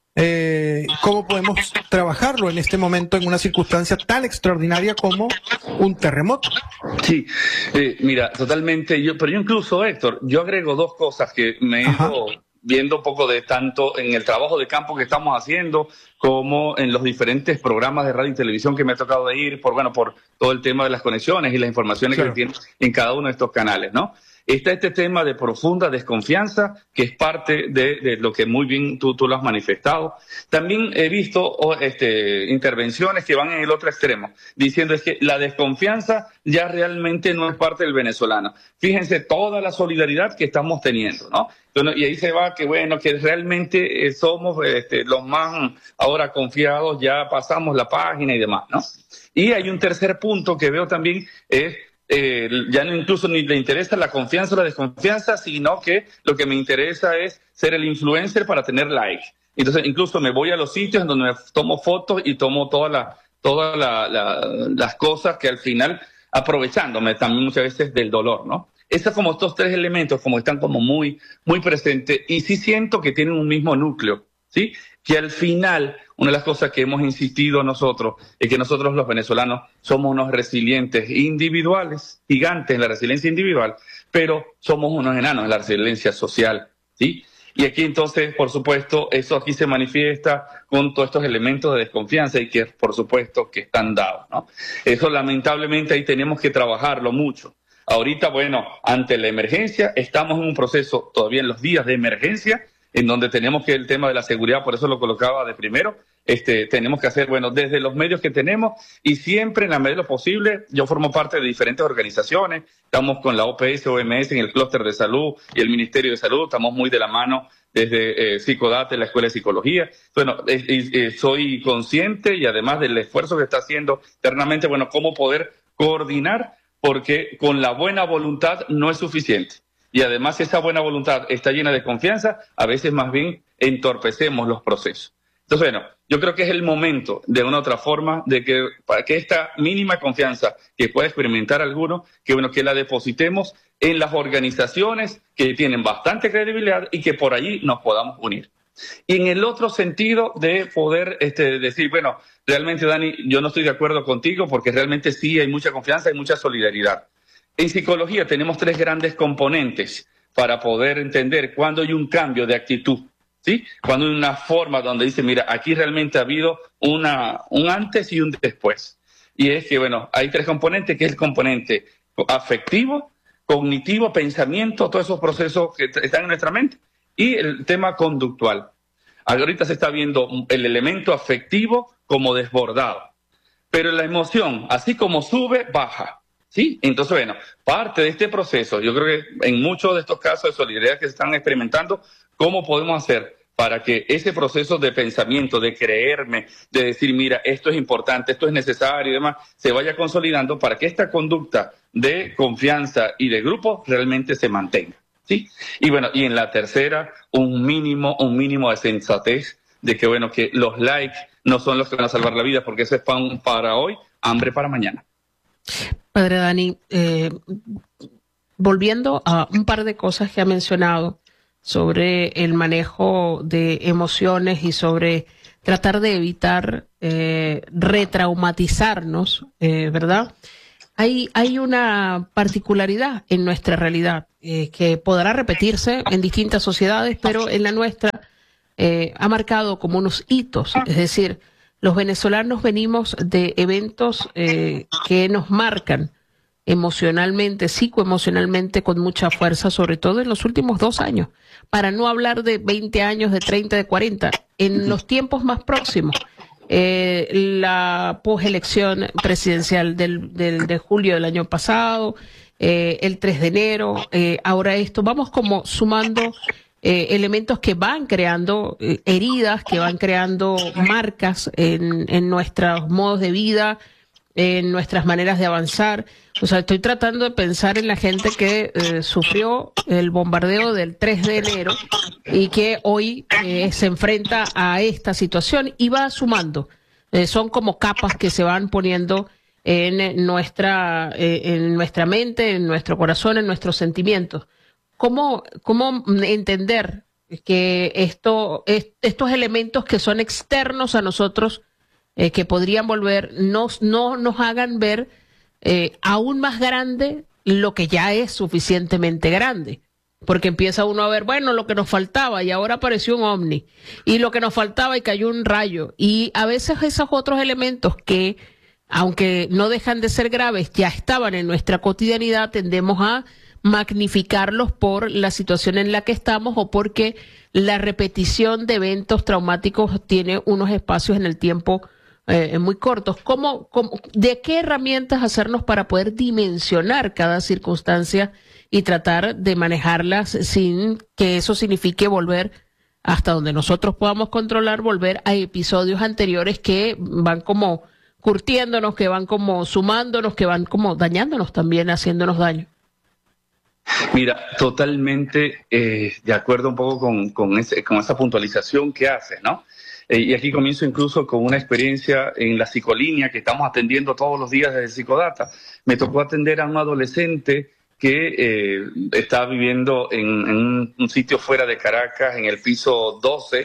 Eh, ¿Cómo podemos trabajarlo en este momento en una circunstancia tan extraordinaria como un terremoto? Sí, eh, mira, totalmente, yo, pero yo incluso, Héctor, yo agrego dos cosas que me he ido viendo un poco de tanto en el trabajo de campo que estamos haciendo como en los diferentes programas de radio y televisión que me ha tocado de ir por, bueno, por todo el tema de las conexiones y las informaciones claro. que tienen en cada uno de estos canales, ¿no? Está este tema de profunda desconfianza, que es parte de, de lo que muy bien tú, tú lo has manifestado. También he visto este, intervenciones que van en el otro extremo, diciendo es que la desconfianza ya realmente no es parte del venezolano. Fíjense toda la solidaridad que estamos teniendo, ¿no? Entonces, y ahí se va que, bueno, que realmente eh, somos este, los más ahora confiados, ya pasamos la página y demás, ¿no? Y hay un tercer punto que veo también, es Eh, ya no incluso ni le interesa la confianza o la desconfianza, sino que lo que me interesa es ser el influencer para tener like. Entonces incluso me voy a los sitios en donde me tomo fotos y tomo todas la, toda la, la, las cosas que al final, aprovechándome también muchas veces del dolor, ¿no? Estos como estos tres elementos como están como muy, muy presentes y sí siento que tienen un mismo núcleo, ¿sí? Que al final, una de las cosas que hemos insistido nosotros es que nosotros los venezolanos somos unos resilientes individuales, gigantes en la resiliencia individual, pero somos unos enanos en la resiliencia social, ¿sí? Y aquí entonces, por supuesto, eso aquí se manifiesta con todos estos elementos de desconfianza y que, por supuesto, que están dados, ¿no? Eso lamentablemente ahí tenemos que trabajarlo mucho. Ahorita, bueno, ante la emergencia, estamos en un proceso todavía en los días de emergencia, en donde tenemos que el tema de la seguridad, por eso lo colocaba de primero, este, tenemos que hacer, bueno, desde los medios que tenemos y siempre en la medida de lo posible, yo formo parte de diferentes organizaciones, estamos con la O P S, O M S en el clúster de salud y el Ministerio de Salud, estamos muy de la mano desde eh, Psicodata, la Escuela de Psicología. Bueno, eh, eh, soy consciente y además del esfuerzo que está haciendo internamente, bueno, cómo poder coordinar, porque con la buena voluntad no es suficiente. Y además esa buena voluntad está llena de confianza, a veces más bien entorpecemos los procesos. Entonces, bueno, yo creo que es el momento, de una u otra forma, de que para que esta mínima confianza que pueda experimentar alguno, que bueno, que la depositemos en las organizaciones que tienen bastante credibilidad y que por allí nos podamos unir. Y en el otro sentido de poder este, decir, bueno, realmente, Dani, yo no estoy de acuerdo contigo porque realmente sí hay mucha confianza y mucha solidaridad. En psicología tenemos tres grandes componentes para poder entender cuándo hay un cambio de actitud, ¿sí? Cuando hay una forma donde dice, mira, aquí realmente ha habido una, un antes y un después. Y es que, bueno, hay tres componentes, que es el componente afectivo, cognitivo, pensamiento, todos esos procesos que están en nuestra mente, y el tema conductual. Ahorita se está viendo el elemento afectivo como desbordado, pero la emoción, así como sube, baja. Sí, entonces, bueno, parte de este proceso, yo creo que en muchos de estos casos de solidaridad que se están experimentando, ¿cómo podemos hacer para que ese proceso de pensamiento, de creerme, de decir, mira, esto es importante, esto es necesario y demás, se vaya consolidando para que esta conducta de confianza y de grupo realmente se mantenga? ¿Sí? Y bueno, y en la tercera, un mínimo, un mínimo de sensatez de que, bueno, que los likes no son los que van a salvar la vida, porque eso es pan para hoy, hambre para mañana. Padre Dani, eh, volviendo a un par de cosas que ha mencionado sobre el manejo de emociones y sobre tratar de evitar eh, retraumatizarnos, eh, ¿verdad? Hay, hay una particularidad en nuestra realidad eh, que podrá repetirse en distintas sociedades, pero en la nuestra eh, ha marcado como unos hitos. Es decir, los venezolanos venimos de eventos eh, que nos marcan emocionalmente, psicoemocionalmente con mucha fuerza, sobre todo en los últimos dos años, para no hablar de veinte años, de treinta, de cuarenta, en los tiempos más próximos. Eh, la poselección presidencial del, del, de julio del año pasado, eh, el tres de enero, eh, ahora esto, vamos como sumando eh, elementos que van creando eh, heridas, que van creando marcas en, en nuestros modos de vida, en nuestras maneras de avanzar. O sea, estoy tratando de pensar en la gente que eh, sufrió el bombardeo del tres de enero y que hoy eh, se enfrenta a esta situación y va sumando. Eh, son como capas que se van poniendo en nuestra, eh, en nuestra mente, en nuestro corazón, en nuestros sentimientos. ¿Cómo, cómo entender que esto, est- estos elementos que son externos a nosotros, eh, que podrían volver, nos, no nos hagan ver eh, aún más grande lo que ya es suficientemente grande? Porque empieza uno a ver, bueno, lo que nos faltaba y ahora apareció un ovni, y lo que nos faltaba y cayó un rayo, y a veces esos otros elementos que, aunque no dejan de ser graves, ya estaban en nuestra cotidianidad, tendemos a magnificarlos por la situación en la que estamos o porque la repetición de eventos traumáticos tiene unos espacios en el tiempo eh, muy cortos. ¿Cómo, cómo, ¿De qué herramientas hacernos para poder dimensionar cada circunstancia y tratar de manejarlas sin que eso signifique volver, hasta donde nosotros podamos controlar, volver a episodios anteriores que van como curtiéndonos, que van como sumándonos, que van como dañándonos también, haciéndonos daño? Mira, totalmente eh, de acuerdo un poco con, con, ese, con esa puntualización que haces, ¿no? Eh, y aquí comienzo incluso con una experiencia en la psicolínea que estamos atendiendo todos los días desde Psicodata. Me tocó atender a un adolescente que eh, está viviendo en, en un, un sitio fuera de Caracas, en el piso doce,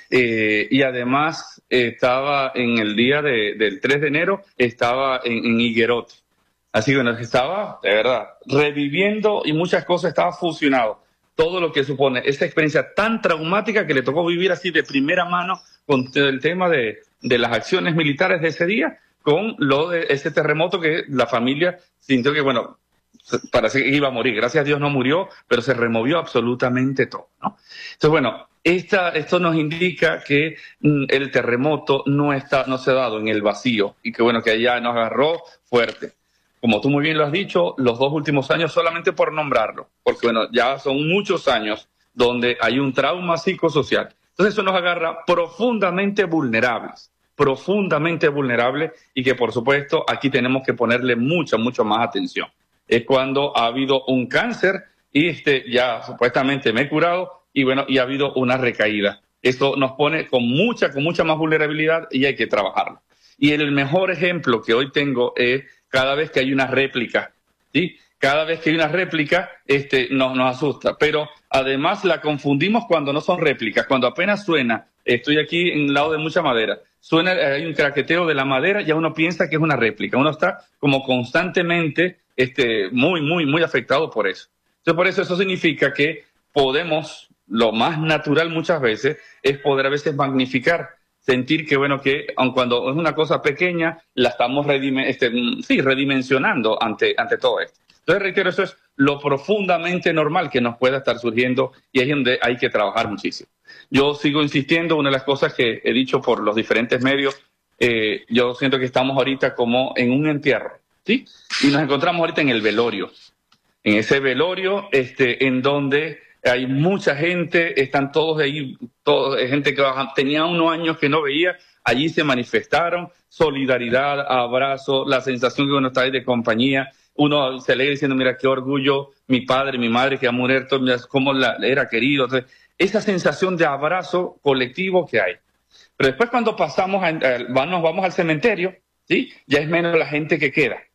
eh, y además eh, estaba en el día de, del tres de enero, estaba en, en Higuerote. Así que bueno, estaba, de verdad, reviviendo y muchas cosas, estaba fusionado. Todo lo que supone esa experiencia tan traumática que le tocó vivir así de primera mano con el tema de, de las acciones militares de ese día, con lo de ese terremoto que la familia sintió que, bueno, parece que iba a morir. Gracias a Dios no murió, pero se removió absolutamente todo, ¿no? Entonces, bueno, esta, esto nos indica que mm, el terremoto no, está, no se ha dado en el vacío y que, bueno, que allá nos agarró fuerte. Como tú muy bien lo has dicho, los dos últimos años, solamente por nombrarlo, porque bueno, ya son muchos años donde hay un trauma psicosocial. Entonces eso nos agarra profundamente vulnerables, profundamente vulnerables, y que por supuesto aquí tenemos que ponerle mucha, mucho más atención. Es cuando ha habido un cáncer y este ya supuestamente me he curado y bueno, y ha habido una recaída. Esto nos pone con mucha, con mucha más vulnerabilidad y hay que trabajarlo. Y el mejor ejemplo que hoy tengo es cada vez que hay una réplica, ¿sí? Cada vez que hay una réplica, este, nos, nos asusta. Pero además la confundimos cuando no son réplicas, cuando apenas suena, estoy aquí en el lado de mucha madera, suena, hay un craqueteo de la madera, ya uno piensa que es una réplica. Uno está como constantemente este, muy, muy, muy afectado por eso. Entonces, por eso eso significa que podemos, lo más natural muchas veces, es poder a veces magnificar, sentir que, bueno, que aun cuando es una cosa pequeña, la estamos redime, este, sí, redimensionando ante, ante todo esto. Entonces, reitero, eso es lo profundamente normal que nos pueda estar surgiendo y es donde hay que trabajar muchísimo. Yo sigo insistiendo, una de las cosas que he dicho por los diferentes medios, eh, yo siento que estamos ahorita como en un entierro, ¿sí? Y nos encontramos ahorita en el velorio. En ese velorio, este, en donde hay mucha gente, están todos ahí, todos, gente que tenía unos años que no veía, allí se manifestaron, solidaridad, abrazo, la sensación que uno está ahí de compañía, uno se lee diciendo, mira qué orgullo, mi padre, mi madre que ha muerto, mira cómo la, era querido. Entonces, esa sensación de abrazo colectivo que hay. Pero después cuando pasamos, a, a, nos vamos al cementerio, ¿sí? Ya es menos la gente que queda.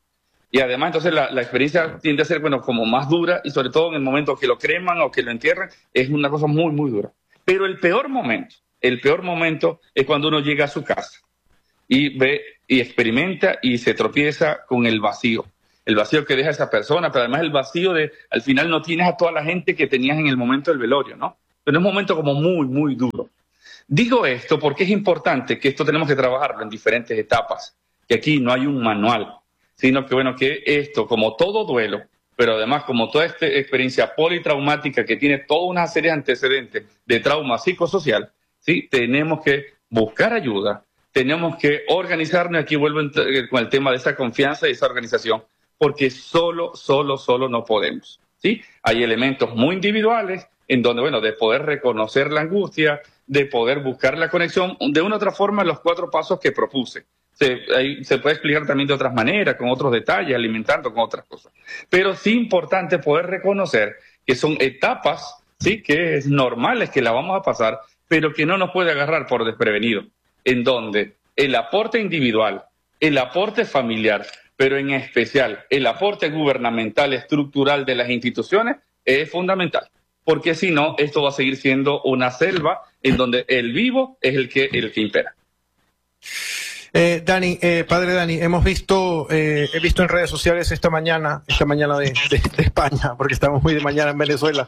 Y además, entonces, la, la experiencia tiende a ser, bueno, como más dura, y sobre todo en el momento que lo creman o que lo entierran, es una cosa muy, muy dura. Pero el peor momento, el peor momento es cuando uno llega a su casa y ve y experimenta y se tropieza con el vacío. El vacío que deja esa persona, pero además el vacío de, al final no tienes a toda la gente que tenías en el momento del velorio, ¿no? Pero es un momento como muy, muy duro. Digo esto porque es importante que esto tenemos que trabajarlo en diferentes etapas, que aquí no hay un manual, sino que, bueno, que esto, como todo duelo, pero además como toda esta experiencia politraumática que tiene toda una serie de antecedentes de trauma psicosocial, ¿sí? Tenemos que buscar ayuda, tenemos que organizarnos, aquí vuelvo con el tema de esa confianza y esa organización, porque solo, solo, solo no podemos, ¿sí? Hay elementos muy individuales en donde, bueno, de poder reconocer la angustia, de poder buscar la conexión, de una u otra forma, los cuatro pasos que propuse. Se, ahí, se puede explicar también de otras maneras, con otros detalles, alimentando con otras cosas. Pero sí importante poder reconocer que son etapas, sí, que es normales que la vamos a pasar, pero que no nos puede agarrar por desprevenido, en donde el aporte individual, el aporte familiar, pero en especial el aporte gubernamental, estructural de las instituciones es fundamental, porque si no, esto va a seguir siendo una selva en donde el vivo es el que, el que impera. Eh, Dani, eh, padre Dani, hemos visto, eh, he visto en redes sociales esta mañana, esta mañana de, de, de España, porque estamos muy de mañana en Venezuela,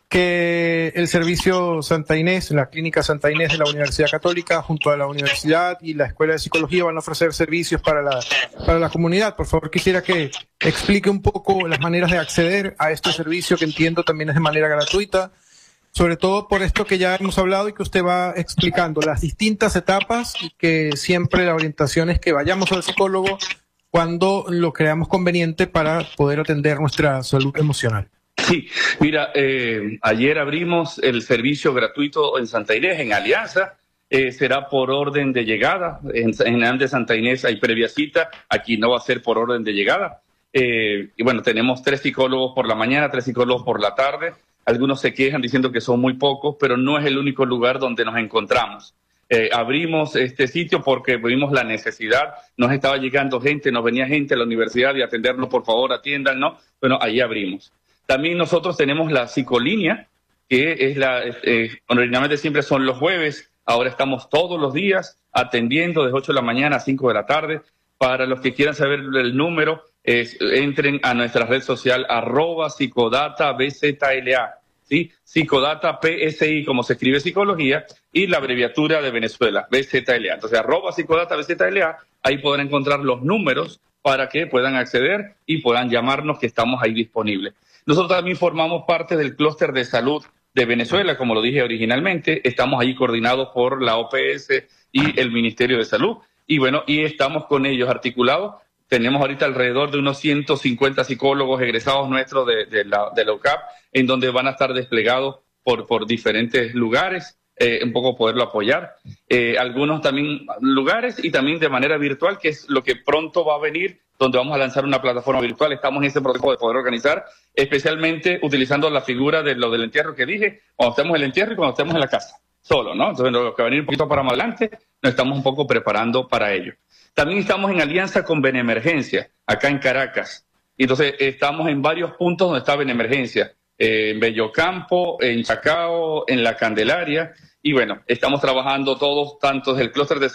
que el servicio Santa Inés, la clínica Santa Inés de la Universidad Católica, junto a la universidad y la Escuela de Psicología, van a ofrecer servicios para la, para la comunidad. Por favor, quisiera que explique un poco las maneras de acceder a este servicio, que entiendo también es de manera gratuita, sobre todo por esto que ya hemos hablado y que usted va explicando, las distintas etapas, y que siempre la orientación es que vayamos al psicólogo cuando lo creamos conveniente para poder atender nuestra salud emocional. Sí, mira, eh, ayer abrimos el servicio gratuito en Santa Inés, en Alianza. Eh, será por orden de llegada. En, en Andes Santa Inés hay previa cita, aquí no va a ser por orden de llegada. Eh, y bueno, tenemos tres psicólogos por la mañana, tres psicólogos por la tarde. Algunos se quejan diciendo que son muy pocos, pero no es el único lugar donde nos encontramos. Eh, abrimos este sitio porque vimos la necesidad, nos estaba llegando gente, nos venía gente a la universidad y atendernos, por favor, atiéndanos. Bueno, ahí abrimos. También nosotros tenemos la psicolínea, que es la, eh, originalmente siempre son los jueves, ahora estamos todos los días atendiendo de ocho de la mañana a cinco de la tarde. Para los que quieran saber el número, es, entren a nuestra red social arroba psicodata bzla, ¿sí? Psicodata P S I, como se escribe psicología, y la abreviatura de Venezuela, B Z L A. Entonces, arroba psicodata bzla, ahí podrán encontrar los números para que puedan acceder y puedan llamarnos, que estamos ahí disponibles. Nosotros también formamos parte del clúster de salud de Venezuela, como lo dije originalmente. Estamos ahí coordinados por la O P S y el Ministerio de Salud. Y bueno, y estamos con ellos articulados. Tenemos ahorita alrededor de unos ciento cincuenta psicólogos egresados nuestros de, de, la, de la U C A P, en donde van a estar desplegados por, por diferentes lugares, eh, un poco poderlo apoyar. Eh, algunos también lugares y también de manera virtual, que es lo que pronto va a venir, donde vamos a lanzar una plataforma virtual. Estamos en ese proceso de poder organizar, especialmente utilizando la figura de lo del entierro que dije, cuando estemos en el entierro y cuando estemos en la casa, solo, ¿no? Entonces, lo que va a venir un poquito para más adelante, nos estamos un poco preparando para ello. También estamos en alianza con Benemergencia, acá en Caracas. Entonces, estamos en varios puntos donde está Benemergencia, eh, en Bellocampo, en Chacao, en La Candelaria. Y bueno, estamos trabajando todos, tanto desde el clúster de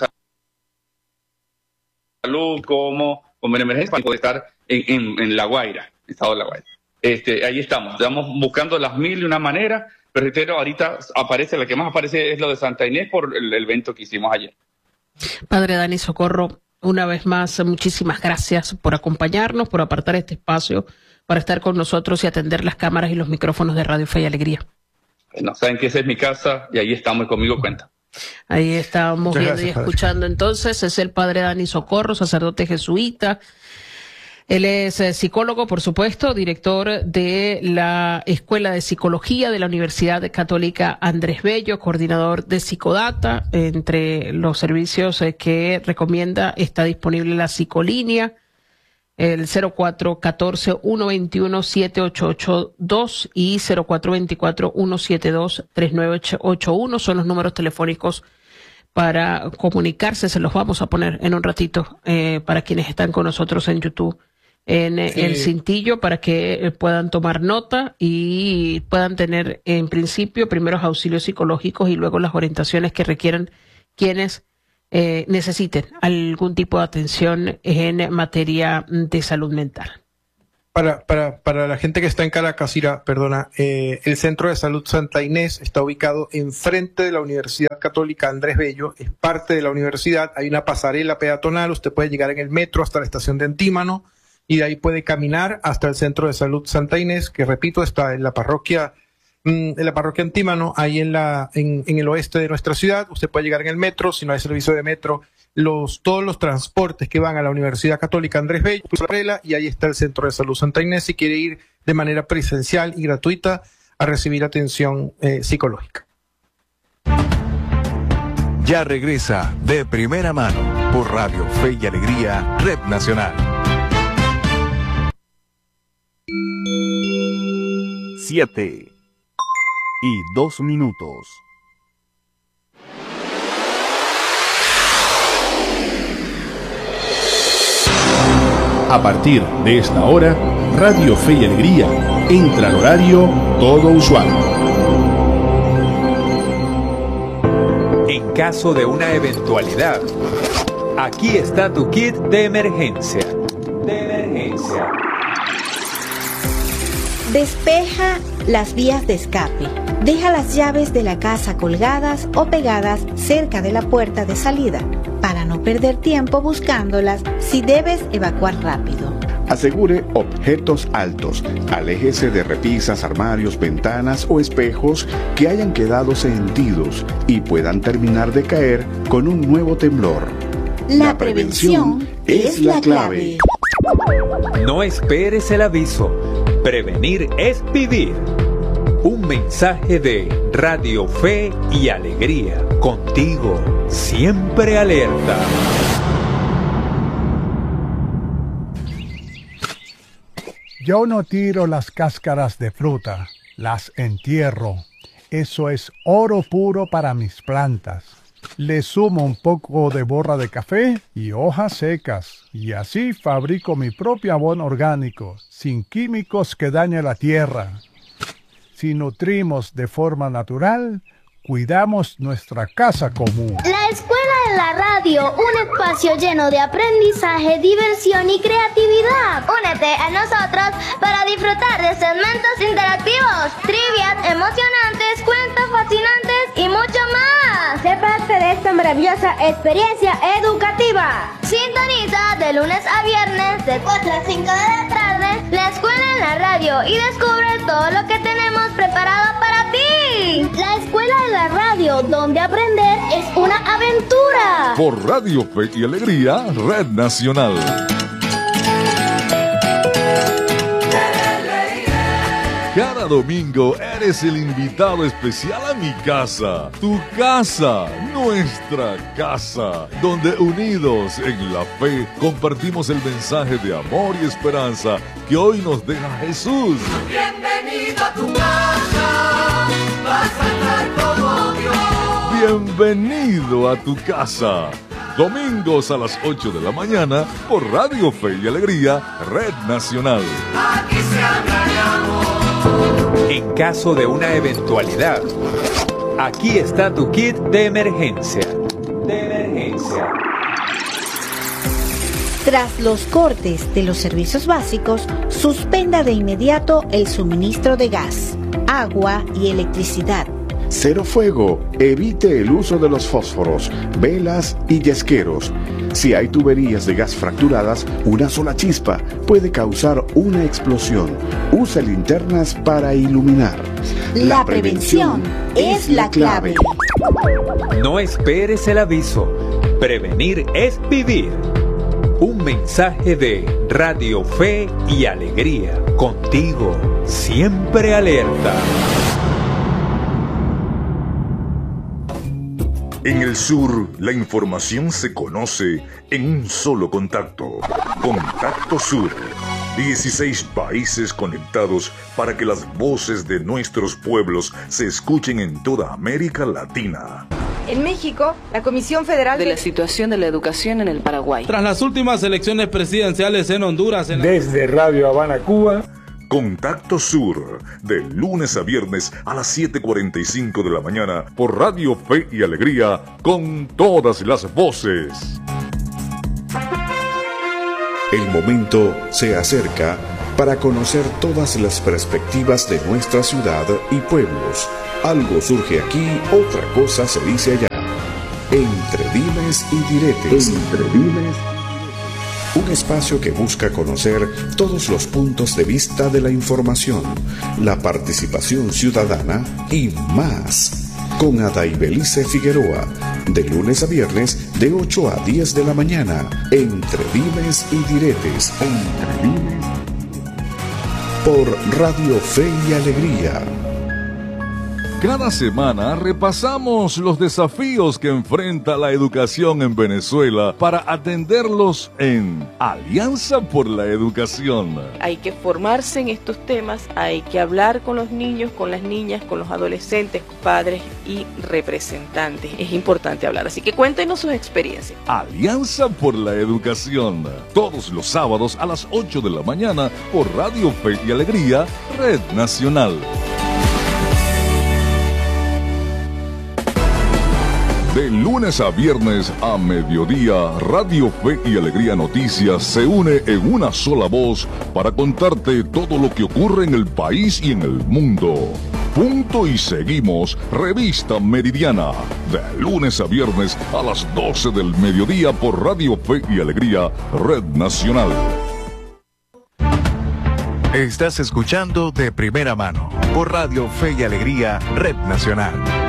salud como con Benemergencia, para poder estar en, en, en La Guaira, estado de La Guaira. Este, ahí estamos, estamos buscando las mil y una maneras, pero reitero, ahorita aparece, la que más aparece es lo de Santa Inés por el, el evento que hicimos ayer. Padre Dani Socorro, una vez más, muchísimas gracias por acompañarnos, por apartar este espacio para estar con nosotros y atender las cámaras y los micrófonos de Radio Fe y Alegría. Bueno, saben que esa es mi casa y ahí estamos y conmigo cuenta. Ahí estamos Muchas viendo gracias, y padre. escuchando entonces, es el Padre Dani Socorro, sacerdote jesuita. Él es eh, psicólogo, por supuesto, director de la Escuela de Psicología de la Universidad Católica Andrés Bello, coordinador de Psicodata. Entre los servicios eh, que recomienda está disponible la psicolínea, el cero cuatro uno cuatro, uno dos uno, siete ocho ocho dos y cero cuatro dos cuatro, uno siete dos, tres nueve ocho uno. Son los números telefónicos para comunicarse. Se los vamos a poner en un ratito eh, para quienes están con nosotros en YouTube en Sí. el cintillo para que puedan tomar nota y puedan tener en principio primeros auxilios psicológicos y luego las orientaciones que requieran quienes eh, necesiten algún tipo de atención en materia de salud mental. Para, para, para la gente que está en Caracas, Ira, perdona, eh, el Centro de Salud Santa Inés está ubicado enfrente de la Universidad Católica Andrés Bello, es parte de la universidad, hay una pasarela peatonal, usted puede llegar en el metro hasta la estación de Antímano y de ahí puede caminar hasta el Centro de Salud Santa Inés, que repito, está en la parroquia, mmm, en la parroquia Antímano, ahí en, la, en, en el oeste de nuestra ciudad. Usted puede llegar en el metro, si no hay servicio de metro, Los, todos los transportes que van a la Universidad Católica Andrés Bello, y ahí está el Centro de Salud Santa Inés, si quiere ir de manera presencial y gratuita a recibir atención eh, psicológica. Ya regresa De Primera Mano por Radio Fe y Alegría, Red Nacional. Siete y dos minutos. A partir de esta hora, Radio Fe y Alegría entra al horario todo usual. En caso de una eventualidad, aquí está tu kit de emergencia. De emergencia. Despeja las vías de escape. Deja las llaves de la casa colgadas o pegadas cerca de la puerta de salida para no perder tiempo buscándolas si debes evacuar rápido. Asegure objetos altos. Aléjese de repisas, armarios, ventanas o espejos que hayan quedado sentidos y puedan terminar de caer con un nuevo temblor. La, la prevención, prevención es la clave. No esperes el aviso. Prevenir es vivir. Un mensaje de Radio Fe y Alegría. Contigo, siempre alerta. Yo no tiro las cáscaras de fruta, las entierro. Eso es oro puro para mis plantas. Le sumo un poco de borra de café y hojas secas, y así fabrico mi propio abono orgánico, sin químicos que dañen la tierra. Si nutrimos de forma natural, cuidamos nuestra casa común. La Escuela de la Radio, un espacio lleno de aprendizaje, diversión y creatividad. Únete a nosotros para disfrutar de segmentos interactivos, trivias emocionantes, cuentos fascinantes y mucho más. Sé parte de esta maravillosa experiencia educativa. Sintoniza de lunes a viernes de cuatro a cinco de la tarde la Escuela en la Radio y descubre todo lo que tenemos preparado para ti. La Escuela de la Radio, donde aprender es una aventura. Por Radio Fe y Alegría, Red Nacional. Cada domingo eres el invitado especial a mi casa, tu casa, nuestra casa, donde unidos en la fe compartimos el mensaje de amor y esperanza que hoy nos deja Jesús. Bienvenido a tu casa, vas a estar como Dios. Bienvenido a tu casa. Domingos a las ocho de la mañana por Radio Fe y Alegría, Red Nacional. Aquí se habla de amor. En caso de una eventualidad, aquí está tu kit de emergencia. De emergencia. Tras los cortes de los servicios básicos, suspenda de inmediato el suministro de gas, agua y electricidad. Cero fuego. Evite el uso de los fósforos, velas y yesqueros. Si hay tuberías de gas fracturadas, una sola chispa puede causar una explosión. Use linternas para iluminar. La, la prevención, prevención es la clave. No esperes el aviso. Prevenir es vivir. Un mensaje de Radio Fe y Alegría. Contigo, siempre alerta. En el sur, la información se conoce en un solo contacto. Contacto Sur. dieciséis países conectados para que las voces de nuestros pueblos se escuchen en toda América Latina. En México, la Comisión Federal de la situación de la educación en el Paraguay. Tras las últimas elecciones presidenciales en Honduras. En la... Desde Radio Habana, Cuba. Contacto Sur, de lunes a viernes a las siete cuarenta y cinco de la mañana por Radio Fe y Alegría, con todas las voces. El momento se acerca para conocer todas las perspectivas de nuestra ciudad y pueblos. Algo surge aquí, otra cosa se dice allá. Entre dimes y diretes. Entre dimes. Un espacio que busca conocer todos los puntos de vista de la información, la participación ciudadana y más. Con Adaibelice Figueroa, de lunes a viernes de ocho a diez de la mañana, entre dimes y diretes. Entre dimes. Por Radio Fe y Alegría. Cada semana repasamos los desafíos que enfrenta la educación en Venezuela para atenderlos en Alianza por la Educación. Hay que formarse en estos temas, hay que hablar con los niños, con las niñas, con los adolescentes, padres y representantes. Es importante hablar, así que cuéntenos sus experiencias. Alianza por la Educación, todos los sábados a las ocho de la mañana por Radio Fe y Alegría, Red Nacional. De lunes a viernes a mediodía, Radio Fe y Alegría Noticias se une en una sola voz para contarte todo lo que ocurre en el país y en el mundo. Punto y seguimos, Revista Meridiana, de lunes a viernes a las doce del mediodía por Radio Fe y Alegría, Red Nacional. Estás escuchando De Primera Mano por Radio Fe y Alegría, Red Nacional.